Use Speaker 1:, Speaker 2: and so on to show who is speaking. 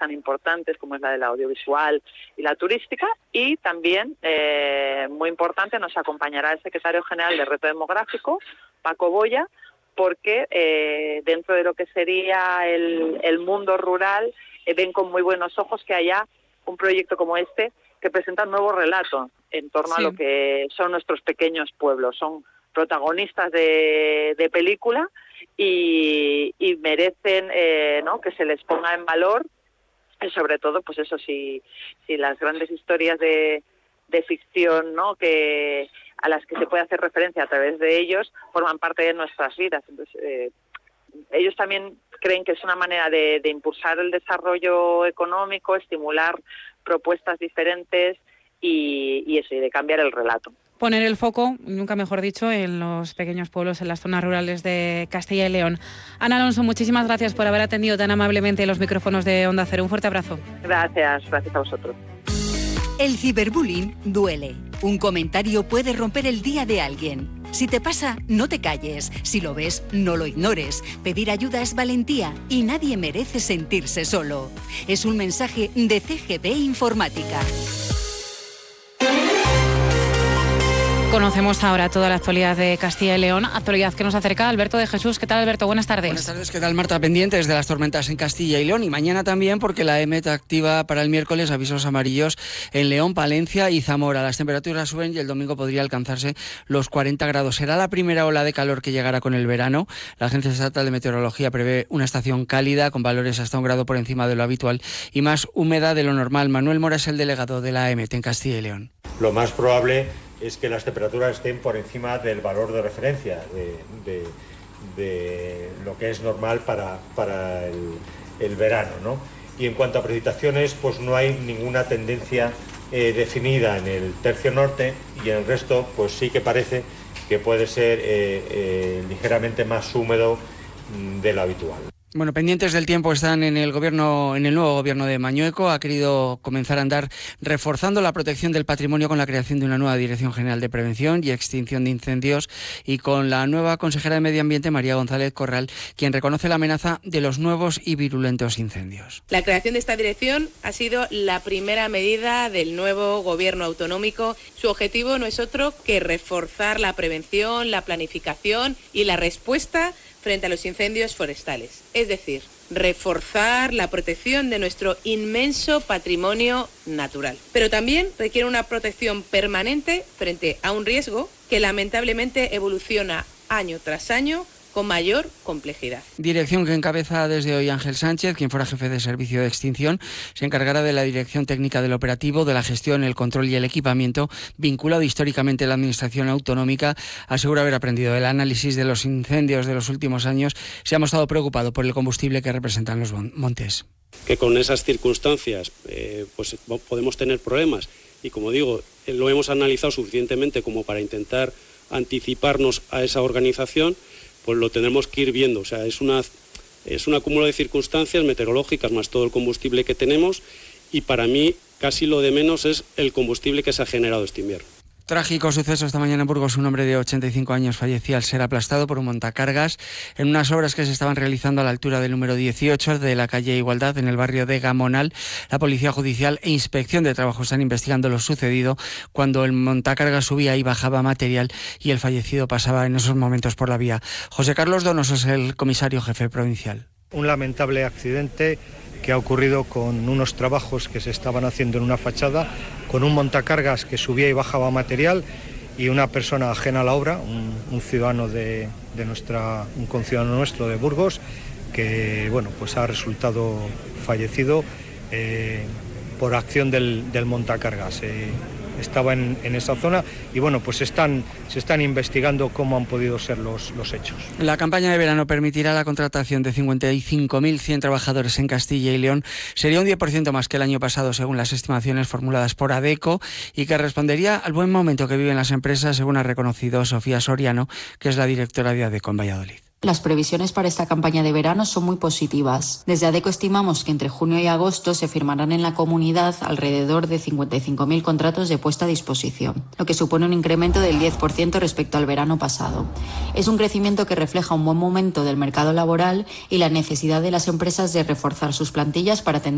Speaker 1: tan importantes como es la de la audiovisual y la turística, y también, muy importante, nos acompañará el secretario general de Reto Demográfico, Paco Boya, porque dentro de lo que sería el mundo rural ven con muy buenos ojos que haya un proyecto como este que presenta un nuevo relato en torno a lo que son nuestros pequeños pueblos. Son protagonistas de película y merecen ¿no?, que se les ponga en valor, y sobre todo, pues eso, si las grandes historias de ficción, ¿no?, que a las que se puede hacer referencia a través de ellos, forman parte de nuestras vidas. Entonces, ellos también creen que es una manera de impulsar el desarrollo económico, estimular propuestas diferentes y eso, y de cambiar el relato.
Speaker 2: Poner el foco, nunca mejor dicho, en los pequeños pueblos, en las zonas rurales de Castilla y León. Ana Alonso, muchísimas gracias por haber atendido tan amablemente los micrófonos de Onda Cero. Un fuerte abrazo.
Speaker 1: Gracias a vosotros.
Speaker 3: El ciberbullying duele. Un comentario puede romper el día de alguien. Si te pasa, no te calles. Si lo ves, no lo ignores. Pedir ayuda es valentía y nadie merece sentirse solo. Es un mensaje de CGB Informática.
Speaker 2: Conocemos ahora toda la actualidad de Castilla y León, actualidad que nos acerca Alberto de Jesús. ¿Qué tal, Alberto? Buenas tardes.
Speaker 4: Buenas tardes, ¿qué tal, Marta? Pendientes de las tormentas en Castilla y León y mañana también, porque la EMET activa para el miércoles avisos amarillos en León, Palencia y Zamora. Las temperaturas suben y el domingo podría alcanzarse los 40 grados. Será la primera ola de calor que llegará con el verano. La Agencia Estatal de Meteorología prevé una estación cálida con valores hasta 1 grado por encima de lo habitual y más húmeda de lo normal. Manuel Mora es el delegado de la EMET en Castilla y León.
Speaker 5: Lo más probable es que las temperaturas estén por encima del valor de referencia, de lo que es normal para el verano, ¿no? Y en cuanto a precipitaciones, pues no hay ninguna tendencia definida en el tercio norte, y en el resto, pues sí que parece que puede ser ligeramente más húmedo de lo habitual.
Speaker 4: Bueno, pendientes del tiempo están en el nuevo gobierno de Mañueco. Ha querido comenzar a andar reforzando la protección del patrimonio con la creación de una nueva Dirección General de Prevención y Extinción de Incendios, y con la nueva consejera de Medio Ambiente, María González Corral, quien reconoce la amenaza de los nuevos y virulentos incendios.
Speaker 6: La creación de esta dirección ha sido la primera medida del nuevo gobierno autonómico. Su objetivo no es otro que reforzar la prevención, la planificación y la respuesta frente a los incendios forestales, es decir, reforzar la protección de nuestro inmenso patrimonio natural. Pero también requiere una protección permanente frente a un riesgo que lamentablemente evoluciona año tras año con mayor complejidad.
Speaker 4: Dirección que encabeza desde hoy Ángel Sánchez, quien fuera jefe de servicio de extinción. Se encargará de la dirección técnica del operativo, de la gestión, el control y el equipamiento, vinculado históricamente a la administración autonómica. Asegura haber aprendido del análisis de los incendios de los últimos años. Se ha mostrado preocupado por el combustible que representan los montes.
Speaker 7: Que con esas circunstancias pues podemos tener problemas, y como digo, lo hemos analizado suficientemente como para intentar anticiparnos a esa organización. Pues lo tendremos que ir viendo. O sea, es un acúmulo de circunstancias meteorológicas más todo el combustible que tenemos, y para mí casi lo de menos es el combustible que se ha generado este invierno.
Speaker 4: Trágico suceso esta mañana en Burgos. Un hombre de 85 años fallecía al ser aplastado por un montacargas en unas obras que se estaban realizando a la altura del número 18 de la calle Igualdad, en el barrio de Gamonal. La Policía Judicial e Inspección de Trabajo están investigando lo sucedido cuando el montacargas subía y bajaba material y el fallecido pasaba en esos momentos por la vía. José Carlos Donoso es el comisario jefe provincial.
Speaker 8: Un lamentable accidente que ha ocurrido con unos trabajos que se estaban haciendo en una fachada, con un montacargas que subía y bajaba material, y una persona ajena a la obra, un ciudadano un conciudadano nuestro de Burgos, que bueno, pues ha resultado fallecido por acción del montacargas. Estaba en esa zona y bueno, pues se están investigando cómo han podido ser los hechos.
Speaker 4: La campaña de verano permitirá la contratación de 55.100 trabajadores en Castilla y León. Sería un 10% más que el año pasado, según las estimaciones formuladas por ADECO, y que respondería al buen momento que viven las empresas, según ha reconocido Sofía Soriano, que es la directora de ADECO en Valladolid.
Speaker 9: Las previsiones para esta campaña de verano son muy positivas. Desde ADECO estimamos que entre junio y agosto se firmarán en la comunidad alrededor de 55.000 contratos de puesta a disposición, lo que supone un incremento del 10% respecto al verano pasado. Es un crecimiento que refleja un buen momento del mercado laboral y la necesidad de las empresas de reforzar sus plantillas para atender